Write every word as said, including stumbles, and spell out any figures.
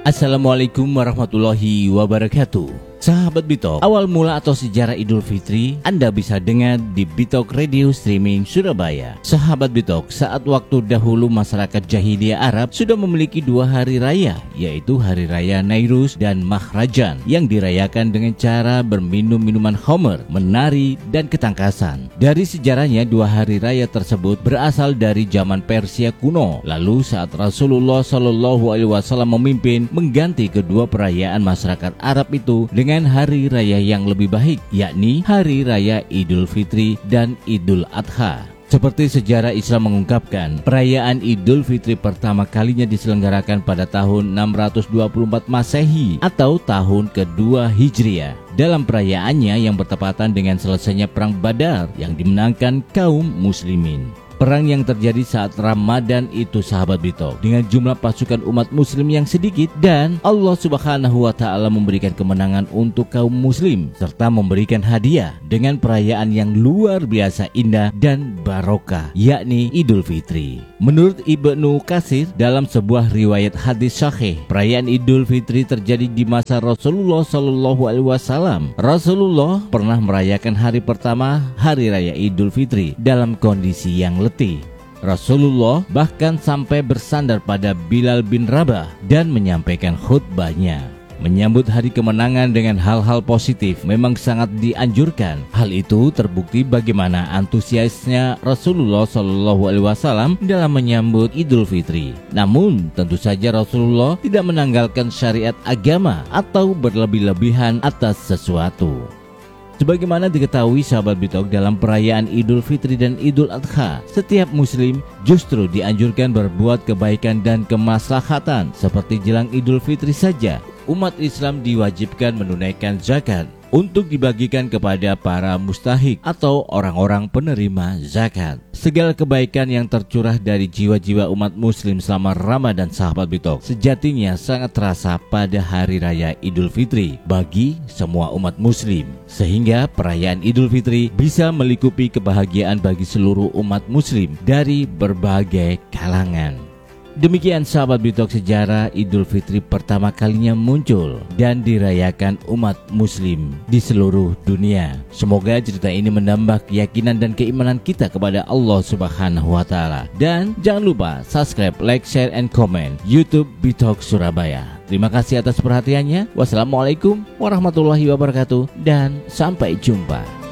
Assalamualaikum warahmatullahi wabarakatuh. Sahabat Bitok, awal mula atau sejarah Idul Fitri Anda bisa dengar di Bitok Radio Streaming Surabaya. Sahabat Bitok, saat waktu dahulu masyarakat jahiliyah Arab sudah memiliki dua hari raya, yaitu Hari Raya Nairuz dan Mahrajan, yang dirayakan dengan cara berminum minuman khamr, menari, dan ketangkasan. Dari sejarahnya, dua hari raya tersebut berasal dari zaman Persia kuno. Lalu saat Rasulullah Shallallahu Alaihi Wasallam memimpin, mengganti kedua perayaan masyarakat Arab itu dengan dengan hari raya yang lebih baik, yakni Hari Raya Idul Fitri dan Idul Adha. Seperti sejarah Islam mengungkapkan, perayaan Idul Fitri pertama kalinya diselenggarakan pada tahun enam ratus dua puluh empat Masehi atau tahun kedua Hijriah. Dalam perayaannya yang bertepatan dengan selesainya Perang Badar yang dimenangkan kaum muslimin. Perang yang terjadi saat Ramadan itu, sahabat Bitok, dengan jumlah pasukan umat muslim yang sedikit, dan Allah Subhanahu wa Ta'ala memberikan kemenangan untuk kaum muslim serta memberikan hadiah dengan perayaan yang luar biasa indah dan barokah, yakni Idul Fitri. Menurut Ibnu Katsir dalam sebuah riwayat hadis sahih, perayaan Idul Fitri terjadi di masa Rasulullah Shallallahu Alaihi Wasallam. Rasulullah pernah merayakan hari pertama Hari Raya Idul Fitri dalam kondisi yang letih. Rasulullah bahkan sampai bersandar pada Bilal bin Rabah dan menyampaikan khutbahnya. Menyambut hari kemenangan dengan hal-hal positif memang sangat dianjurkan. Hal itu terbukti bagaimana antusiasnya Rasulullah Shallallahu Alaihi Wasallam dalam menyambut Idul Fitri. Namun tentu saja Rasulullah tidak menanggalkan syariat agama atau berlebih-lebihan atas sesuatu. Sebagaimana diketahui sahabat Bitok, dalam perayaan Idul Fitri dan Idul Adha, setiap muslim justru dianjurkan berbuat kebaikan dan kemaslahatan. Seperti jelang Idul Fitri saja, umat Islam diwajibkan menunaikan zakat untuk dibagikan kepada para mustahik atau orang-orang penerima zakat. Segala kebaikan yang tercurah dari jiwa-jiwa umat muslim selama Ramadan, sahabat Bitok, sejatinya sangat terasa pada Hari Raya Idul Fitri bagi semua umat muslim, sehingga perayaan Idul Fitri bisa melingkupi kebahagiaan bagi seluruh umat muslim dari berbagai kalangan. Demikian sahabat Bitok, sejarah Idul Fitri pertama kalinya muncul dan dirayakan umat muslim di seluruh dunia. Semoga cerita ini menambah keyakinan dan keimanan kita kepada Allah Subhanahu wa Ta'ala. Dan jangan lupa subscribe, like, share, and comment YouTube Bitok Surabaya. Terima kasih atas perhatiannya. Wassalamualaikum warahmatullahi wabarakatuh dan sampai jumpa.